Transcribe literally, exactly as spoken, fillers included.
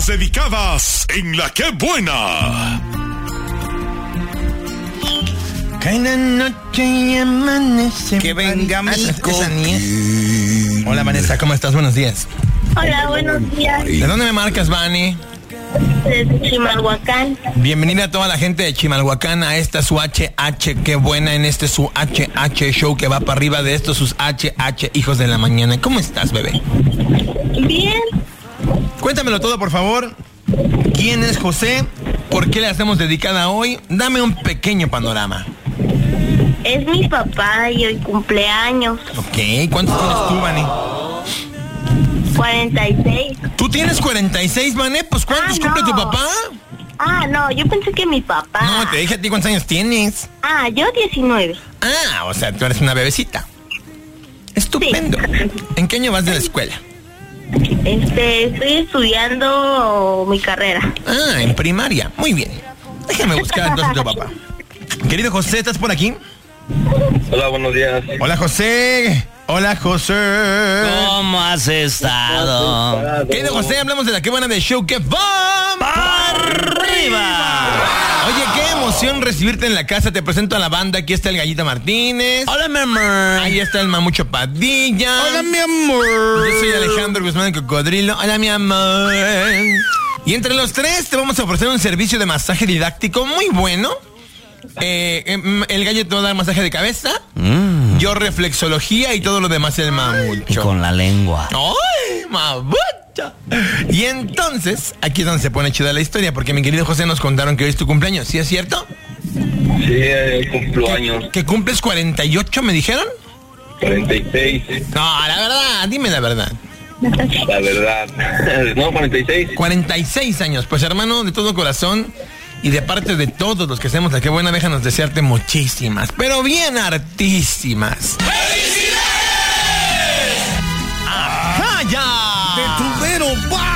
Dedicadas en La Qué Buena. Cae la noche y amanece. Que venga mi corazón. Hola Vanessa, ¿cómo estás? Buenos días. Hola, buenos días. ¿De dónde me marcas, Vani? Desde Chimalhuacán. Bienvenida a toda la gente de Chimalhuacán a esta su H H, qué buena, en este su H H show que va para arriba de estos sus H H hijos de la mañana. ¿Cómo estás, bebé? Bien. Cuéntamelo todo, por favor. ¿Quién es José? ¿Por qué le hacemos dedicada hoy? Dame un pequeño panorama. Es mi papá y hoy cumpleaños. Ok, ¿cuántos tienes tú, Vani? cuarenta y seis. ¿Tú tienes cuarenta y seis, Vane? Pues ¿cuántos Ah, cumple no. tu papá? Ah, no, yo pensé que mi papá. No, te dije a ti cuántos años tienes. Ah, yo diecinueve. Ah, o sea, tú eres una bebecita. Estupendo. Sí. ¿En qué año vas de la escuela? Este, estoy estudiando mi carrera. Ah, en primaria. Muy bien. Déjame buscar entonces a tu papá. Querido José, ¿estás por aquí? Hola, buenos días. Hola, José. Hola, José. ¿Cómo has estado? Querido José, hablamos de la que buena de show que va ¡Para arriba! Oye, qué emoción recibirte en la casa. Te presento a la banda. Aquí está el Gallito Martínez. Hola, mi amor. Ahí está el Mamucho Padilla. Hola, mi amor. Yo soy Alejandro Guzmán el Cocodrilo. Hola, mi amor. Y entre los tres te vamos a ofrecer un servicio de masaje didáctico muy bueno. Eh, eh, el gallo te va a dar masaje de cabeza. Mm. Yo reflexología y todo lo demás el Mamucho. Y con la lengua. ¡Ay, Mamucho! Y entonces, aquí es donde se pone chida la historia, porque mi querido José nos contaron que hoy es tu cumpleaños. ¿Sí es cierto? Sí, eh, cumplo años. ¿Que cumples cuarenta y ocho, me dijeron? cuarenta y seis. No, la verdad, dime la verdad. La verdad. No, cuarenta y seis. cuarenta y seis años. Pues hermano, de todo corazón y de parte de todos los que hacemos la que buena, déjanos desearte muchísimas, pero bien hartísimas. ¡Felicidades! ¡Ajá, ya! ¡De tubero va!